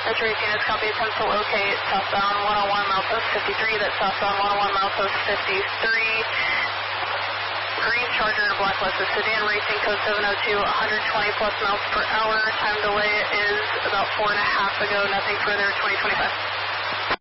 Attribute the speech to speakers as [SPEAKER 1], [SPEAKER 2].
[SPEAKER 1] That's Racing, it's copy, attempt to locate southbound 101 milepost 53, that's southbound 101 milepost 53. Green Charger and a black Lexus sedan, Racing code 702, 120 plus miles per hour. Time delay is about 4.5 ago, nothing further, 2025.